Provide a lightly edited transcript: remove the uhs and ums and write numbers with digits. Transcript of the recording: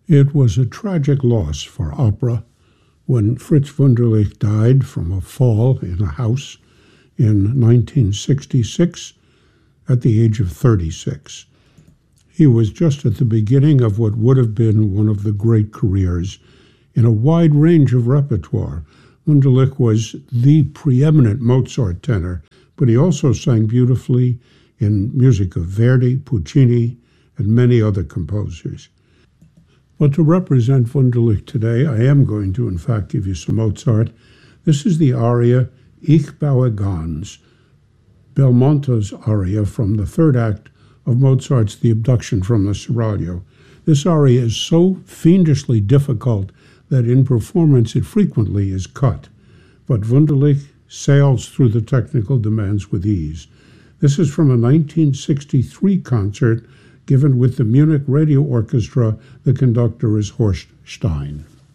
It was a tragic loss for opera when Fritz Wunderlich died from a fall in a house in 1966 at the age of 36. He was just at the beginning of what would have been one of the great careers in a wide range of repertoire. Wunderlich was the preeminent Mozart tenor, but he also sang beautifully in music of Verdi, Puccini, and many other composers. But to represent Wunderlich today, I am going to, in fact, give you some Mozart. This is the aria Ich baue ganz, Belmondo's aria from the third act of Mozart's The Abduction from the Seraglio. This aria is so fiendishly difficult that in performance it frequently is cut, but Wunderlich sails through the technical demands with ease. This is from a 1963 concert given with the Munich Radio Orchestra. The conductor is Horst Stein.